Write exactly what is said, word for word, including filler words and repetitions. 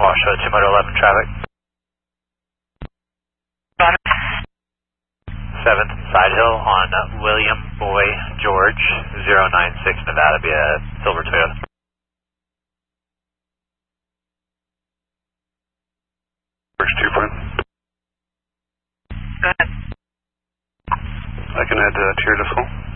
Washoe two motor eleven traffic. seventh Side Hill on William Boy George zero nine six Nevada, be a silver Toyota. First two point. Go ahead. I can add uh, to your decimal.